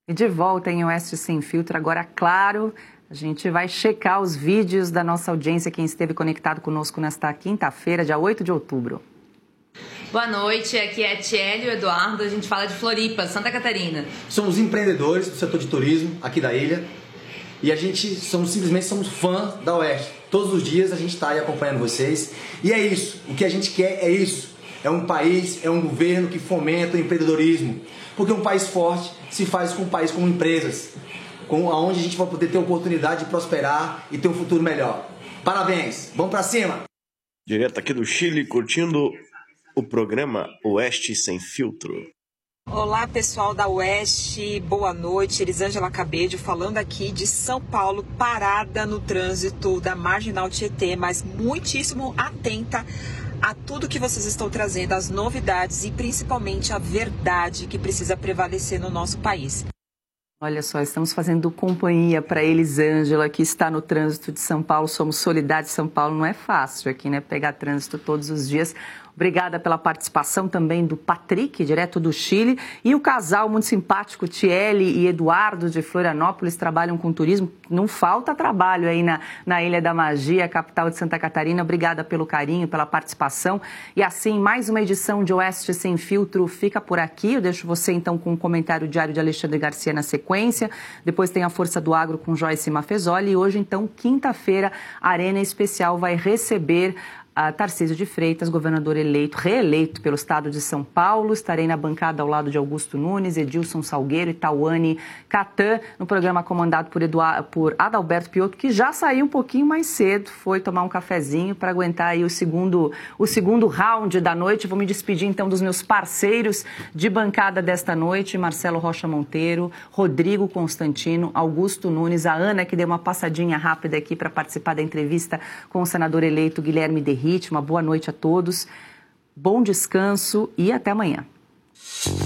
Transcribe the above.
E de volta em Oeste Sem Filtro, agora, claro, a gente vai checar os vídeos da nossa audiência, quem esteve conectado conosco nesta quinta-feira, dia 8 de outubro. Boa noite, aqui é a Tiele e o Eduardo, a gente fala de Floripa, Santa Catarina. Somos empreendedores do setor de turismo aqui da ilha e a gente simplesmente somos fã da Oeste. Todos os dias a gente está aí acompanhando vocês e é isso, o que a gente quer é isso. É um país, é um governo que fomenta o empreendedorismo, porque um país forte se faz com um país com empresas, onde a gente vai poder ter oportunidade de prosperar e ter um futuro melhor. Parabéns, vamos pra cima! Direto aqui do Chile, curtindo o programa Oeste Sem Filtro. Olá pessoal da Oeste, boa noite, Elisângela Cabello falando aqui de São Paulo, parada no trânsito da Marginal Tietê, mas muitíssimo atenta a tudo que vocês estão trazendo, as novidades e principalmente a verdade que precisa prevalecer no nosso país. Olha só, estamos fazendo companhia para Elisângela, que está no trânsito de São Paulo. Somos Solidade São Paulo, não é fácil aqui, né? Pegar trânsito todos os dias. Obrigada pela participação também do Patrick, direto do Chile. E o casal muito simpático, Tiele e Eduardo, de Florianópolis, trabalham com turismo. Não falta trabalho aí na Ilha da Magia, capital de Santa Catarina. Obrigada pelo carinho, pela participação. E assim, mais uma edição de Oeste Sem Filtro fica por aqui. Eu deixo você, então, com um comentário diário de Alexandre Garcia na sequência. Depois tem a Força do Agro com Joyce Mafezoli. E hoje, então, quinta-feira, a Arena Especial vai receber a Tarcísio de Freitas, governador reeleito pelo estado de São Paulo. Estarei na bancada ao lado de Augusto Nunes, Edilson Salgueiro e Tauane Catan, no programa comandado por Adalberto Piotto, que já saiu um pouquinho mais cedo, foi tomar um cafezinho para aguentar aí o segundo round da noite. Vou me despedir então dos meus parceiros de bancada desta noite, Marcelo Rocha Monteiro, Rodrigo Constantino, Augusto Nunes, a Ana, que deu uma passadinha rápida aqui para participar da entrevista com o senador eleito Guilherme Derrit. Uma boa noite a todos, bom descanso e até amanhã.